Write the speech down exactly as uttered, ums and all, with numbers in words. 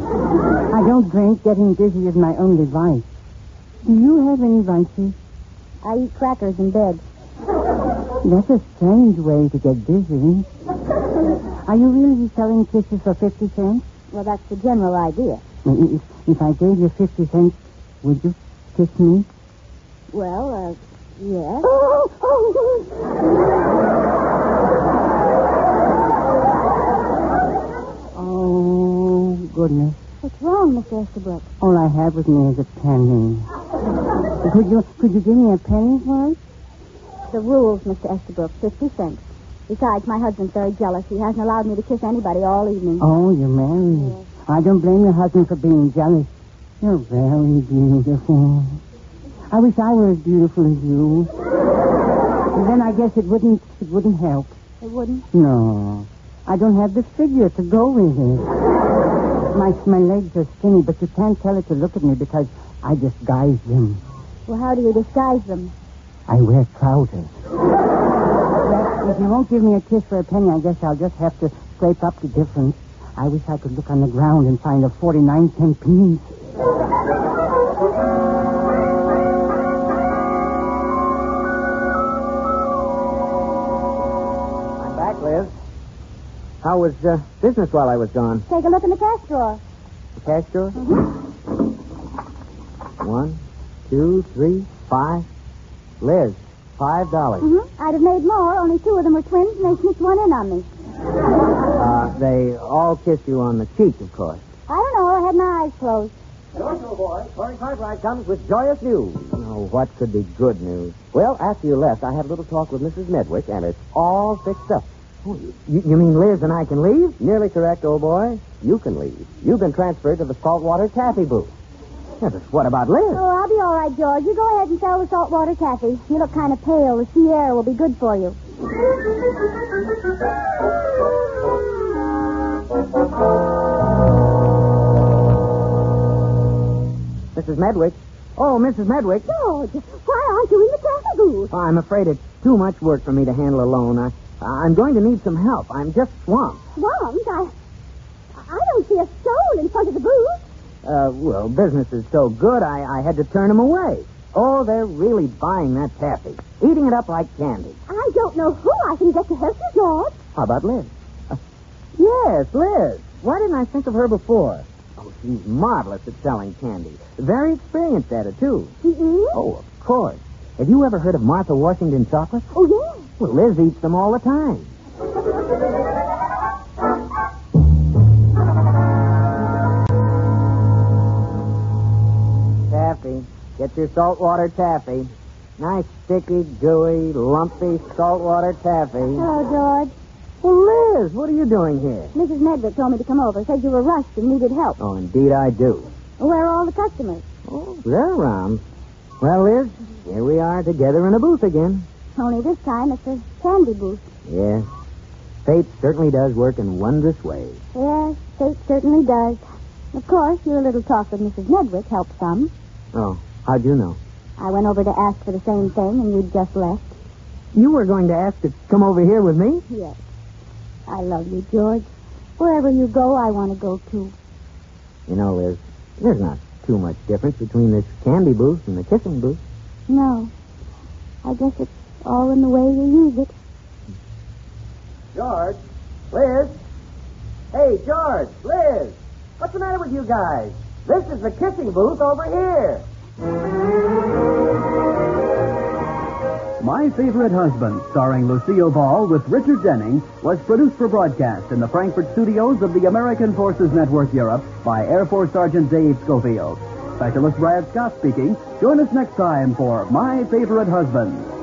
I don't drink. Getting dizzy is my only vice. Do you have any vices? I eat crackers in bed. That's a strange way to get dizzy. Are you really selling kisses for fifty cents? Well, that's the general idea. If, if I gave you fifty cents, would you kiss me? Well, uh, yes. Oh, oh. Oh, goodness. What's wrong, Mister Estabrook? All I had with me is a penny. Could you could you give me a penny for it? The rules, Mister Estabrook, fifty cents. Besides, my husband's very jealous. He hasn't allowed me to kiss anybody all evening. Oh, you're married. Yes. I don't blame your husband for being jealous. You're very beautiful. I wish I were as beautiful as you. And then I guess it wouldn't it wouldn't help. It wouldn't? No. I don't have the figure to go with it. My, my legs are skinny, but you can't tell it to look at me because I disguise them. Well, how do you disguise them? I wear trousers. Well, if you won't give me a kiss for a penny, I guess I'll just have to scrape up the difference. I wish I could look on the ground and find a forty-nine cent piece. I'm back, Liz. How was uh, business while I was gone? Take a look in the cash drawer. The cash drawer? Mm-hmm. One, two, three, five. Liz, five dollars. Mm-hmm. I'd have made more, only two of them were twins, and they sneaked one in on me. Uh, they all kissed you on the cheek, of course. I don't know. I had my eyes closed. George, old boy, Corey Cartwright comes with joyous news. Oh, what could be good news? Well, after you left, I had a little talk with Missus Medwick, and it's all fixed up. Oh, you, you mean Liz and I can leave? Nearly correct, old boy. You can leave. You've been transferred to the saltwater taffy booth. Yeah, but what about Liz? Oh, I'll be all right, George. You go ahead and sell the saltwater taffy. You look kind of pale. The sea air will be good for you. Missus Medwick? Oh, Missus Medwick. George, why aren't you in the taffy booth? Oh, I'm afraid it's too much work for me to handle alone. I, I'm going to need some help. I'm just swamped. Swamped? I, I don't see a soul in front of the booth. Uh, well, business is so good, I, I had to turn them away. Oh, they're really buying that taffy. Eating it up like candy. I don't know who I can get to help you, George. How about Liz? Uh, yes, Liz. Why didn't I think of her before? Oh, she's marvelous at selling candy. Very experienced at it, too. She is? Oh, of course. Have you ever heard of Martha Washington chocolate? Oh, yes. Well, Liz eats them all the time. Taffy. Get your saltwater taffy. Nice, sticky, gooey, lumpy saltwater taffy. Hello, George. Well, Liz, what are you doing here? Missus Medwick told me to come over. Said you were rushed and needed help. Oh, indeed I do. Where are all the customers? Oh, they're around. Well, Liz, here we are together in a booth again. Only this time it's a candy booth. Yes. Fate certainly does work in wondrous ways. Yes, fate certainly does. Of course, your little talk with Missus Medwick helped some. Oh, how'd you know? I went over to ask for the same thing, and you'd just left. You were going to ask to come over here with me? Yes. I love you, George. Wherever you go, I want to go, too. You know, Liz, there's not too much difference between this candy booth and the kissing booth. No. I guess it's all in the way you use it. George? Liz? Hey, George, Liz, what's the matter with you guys? This is the kissing booth over here. My Favorite Husband, starring Lucille Ball with Richard Denning, was produced for broadcast in the Frankfurt studios of the American Forces Network Europe by Air Force Sergeant Dave Schofield. Specialist Brad Scott speaking. Join us next time for My Favorite Husband.